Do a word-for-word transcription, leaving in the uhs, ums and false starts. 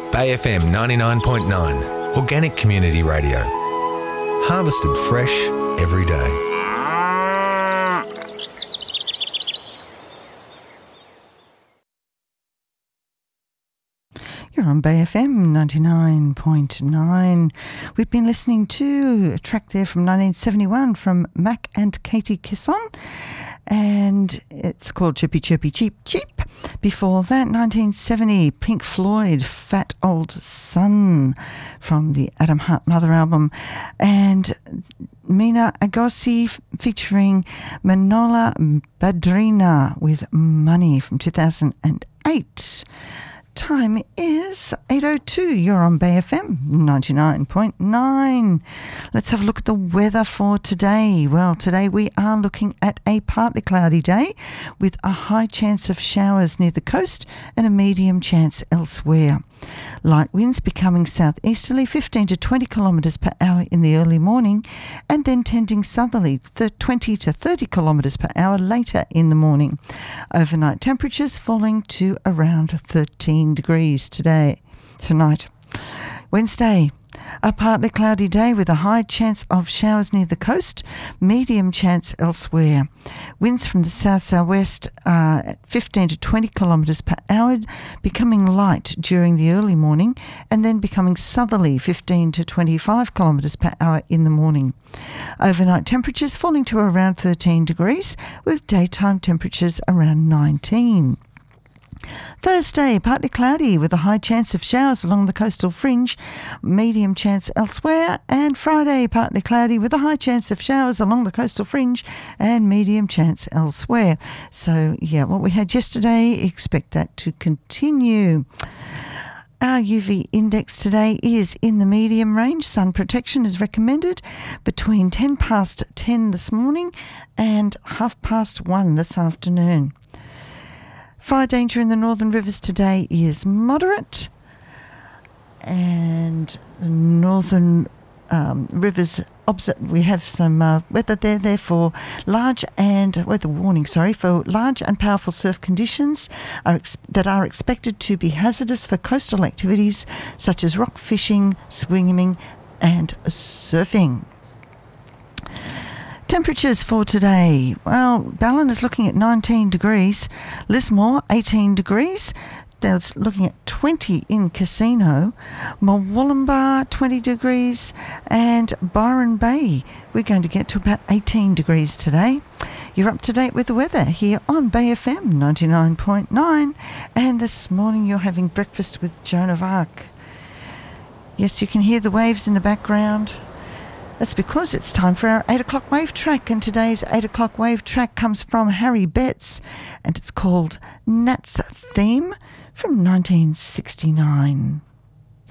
Bay F M ninety-nine point nine, Organic Community Radio. Harvested fresh every day. You're on Bay F M ninety-nine point nine. We've been listening to a track there from nineteen seventy-one from Mac and Katie Kisson, and it's called Chirpy Chirpy Cheep Cheep. Before that, nineteen seventy, Pink Floyd, Fat Old Sun from the Adam Hart Mother album, and Mina Agosi featuring Manola Badrina with Money from two thousand eight. Time is eight oh two. You're on Bay F M ninety-nine point nine. Let's have a look at the weather for today. Well, today we are looking at a partly cloudy day with a high chance of showers near the coast and a medium chance elsewhere. Light winds becoming southeasterly, fifteen to twenty kilometres per hour in the early morning, and then tending southerly, twenty to thirty kilometres per hour later in the morning. Overnight temperatures falling to around thirteen degrees today, tonight. Wednesday, a partly cloudy day with a high chance of showers near the coast, medium chance elsewhere. Winds from the south-southwest are at fifteen to twenty kilometres per hour, becoming light during the early morning and then becoming southerly, fifteen to twenty-five kilometres per hour in the morning. Overnight temperatures falling to around thirteen degrees with daytime temperatures around nineteen. Thursday, partly cloudy with a high chance of showers along the coastal fringe, medium chance elsewhere. And Friday, partly cloudy with a high chance of showers along the coastal fringe and medium chance elsewhere. So, yeah, what we had yesterday, expect that to continue. Our U V index today is in the medium range. Sun protection is recommended between ten past ten this morning and half past one this afternoon. Fire danger in the northern rivers today is moderate, and the northern um, rivers, we have some uh, weather there, there for large and, weather warning, sorry, for large and powerful surf conditions are ex- that are expected to be hazardous for coastal activities such as rock fishing, swimming and surfing. Temperatures for today. Well, Ballon is looking at nineteen degrees, Lismore eighteen degrees, that's looking at twenty in Casino, Murwillumbah twenty degrees, and Byron Bay we're going to get to about eighteen degrees today. You're up to date with the weather here on Bay F M ninety-nine point nine, and this morning you're having breakfast with Joan of Arc. Yes, you can hear the waves in the background. That's because it's time for our eight o'clock wave track, and today's eight o'clock wave track comes from Harry Betts, and it's called Nat's Theme from nineteen sixty-nine.